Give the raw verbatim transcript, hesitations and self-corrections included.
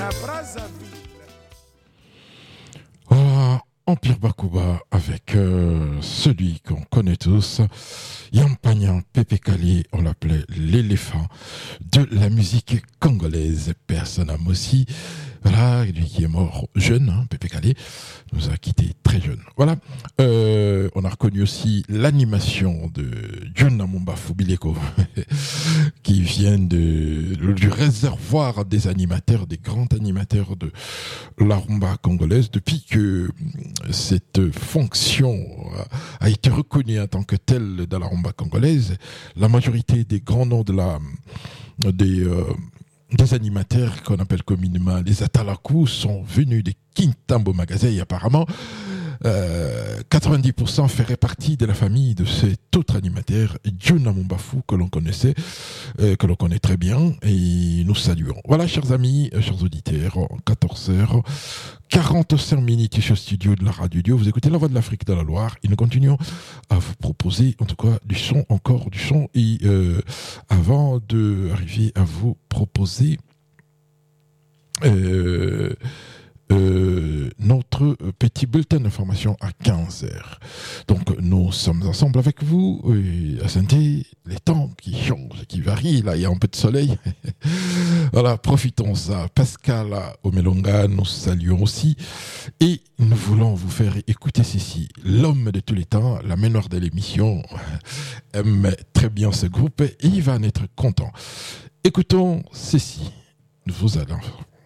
à Brazzaville. Voilà, Empire Bakuba avec euh, celui qu'on connaît tous, Yampagnan Pépé Kalé, on l'appelait l'éléphant de la musique congolaise. Personne à Mossi, voilà, lui qui est mort jeune, hein, Pépé Kalé, nous a quitté très jeune. Voilà, euh, on a reconnu aussi l'animation de John Namumba Fubileko, qui vient de, du réservoir des animateurs, des grands animateurs de la rumba congolaise, depuis que cette fonction a été reconnue en tant que telle dans la rumba congolaise. La majorité des grands noms de la, des, euh, des animateurs qu'on appelle communément les Atalaku sont venus de Kintambo Magasin et apparemment Euh, quatre-vingt-dix pour cent feraient partie de la famille de cet autre animateur, John Namumbafu, que l'on connaissait, euh, que l'on connaît très bien, et nous saluons. Voilà, chers amis, euh, chers auditeurs, quatorze heures quarante-cinq minutes ici au studio de la Radio Dio. Vous écoutez La Voix de l'Afrique de la Loire, et nous continuons à vous proposer, en tout cas, du son, encore du son, et euh, avant d'arriver à vous proposer euh, Euh, notre petit bulletin d'information à quinze heures. Donc nous sommes ensemble avec vous, et à Saint-Denis, les temps qui changent, qui varient, là il y a un peu de soleil. Voilà, profitons ça. Pascal Omelonga, nous saluons aussi, et nous voulons vous faire écouter ceci. L'homme de tous les temps, la mémoire de l'émission, aime très bien ce groupe et il va en être content. Écoutons ceci. Nous vous allons